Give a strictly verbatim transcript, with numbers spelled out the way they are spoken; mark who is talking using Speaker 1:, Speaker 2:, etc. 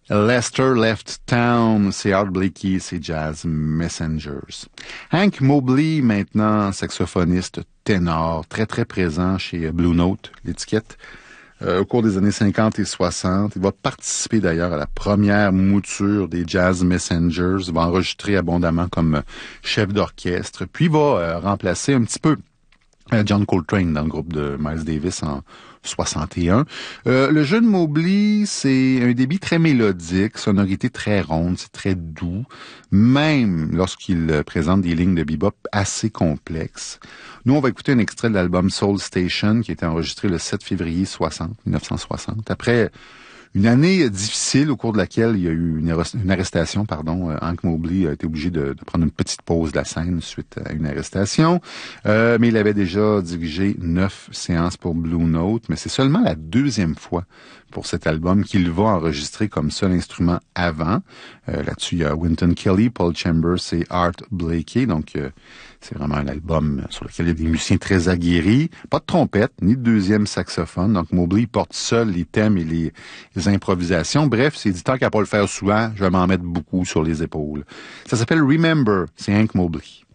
Speaker 1: Lester Left Town, c'est Art Blakey, c'est Jazz Messengers. Hank Mobley, maintenant saxophoniste ténor, très très présent chez Blue Note, l'étiquette, euh, au cours des années cinquante et soixante. Il va participer d'ailleurs à la première mouture des Jazz Messengers, il va enregistrer abondamment comme chef d'orchestre, puis il va euh, remplacer un petit peu euh, John Coltrane dans le groupe de Miles Davis en soixante et un. Euh, le jeune Mobley, c'est un débit très mélodique, sonorité très ronde, c'est très doux, même lorsqu'il présente des lignes de bebop assez complexes. Nous, on va écouter un extrait de l'album Soul Station qui a été enregistré le sept février soixante, mille neuf cent soixante. Après une année difficile au cours de laquelle il y a eu une, une arrestation, pardon. Euh, Hank Mobley a été obligé de, de prendre une petite pause de la scène suite à une arrestation. Euh, mais il avait déjà dirigé neuf séances pour Blue Note, mais c'est seulement la deuxième fois pour cet album qu'il va enregistrer comme seul instrument avant. Euh, là-dessus, il y a Wynton Kelly, Paul Chambers et Art Blakey, donc euh, c'est vraiment un album sur lequel il y a des musiciens très aguerris. Pas de trompette, ni de deuxième saxophone. Donc Mobley porte seul les thèmes et les, les improvisations. Bref, c'est dit tant qu'à pas le faire souvent, je vais m'en mettre beaucoup sur les épaules. Ça s'appelle Remember, c'est Hank Mobley.